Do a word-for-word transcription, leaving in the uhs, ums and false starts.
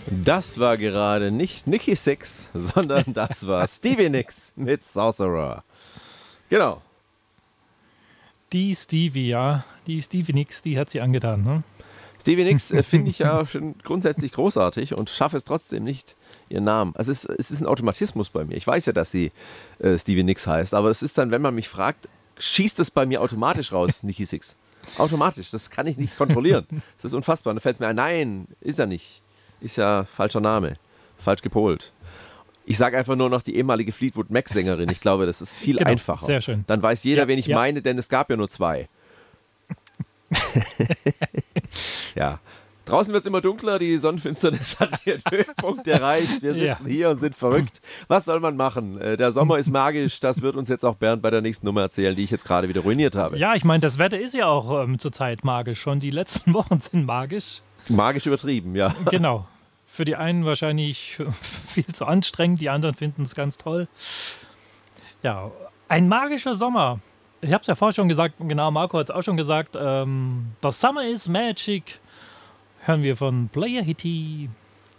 Das war gerade nicht Nikki Sixx, sondern das war Stevie Nicks mit Sorcerer. Genau. Die Stevie, ja. Die Stevie Nicks, die hat sie angetan, ne? Stevie Nicks äh, finde ich ja schon grundsätzlich großartig und schaffe es trotzdem nicht, ihren Namen. Also es, es ist ein Automatismus bei mir. Ich weiß ja, dass sie äh, Stevie Nicks heißt, aber es ist dann, wenn man mich fragt, schießt es bei mir automatisch raus, Nikki Sixx. Automatisch, das kann ich nicht kontrollieren. Das ist unfassbar. Und dann fällt es mir ein, nein, ist er nicht. Ist ja falscher Name, falsch gepolt. Ich sage einfach nur noch die ehemalige Fleetwood Mac-Sängerin. Ich glaube, das ist viel genau, einfacher. Sehr schön. Dann weiß jeder, ja, wen ich ja. meine, denn es gab ja nur zwei. Ja. Draußen wird es immer dunkler, die Sonnenfinsternis hat ihren Höhepunkt erreicht. Wir sitzen ja. hier und sind verrückt. Was soll man machen? Der Sommer ist magisch, das wird uns jetzt auch Bernd bei der nächsten Nummer erzählen, die ich jetzt gerade wieder ruiniert habe. Ja, ich meine, das Wetter ist ja auch ähm, zurzeit magisch. Schon die letzten Wochen sind magisch. Magisch übertrieben, ja. Genau. Für die einen wahrscheinlich viel zu anstrengend, die anderen finden es ganz toll. Ja, ein magischer Sommer. Ich habe es ja vorher schon gesagt, genau, Marco hat es auch schon gesagt, ähm, The Summer is Magic. Hören wir von Player Hitty.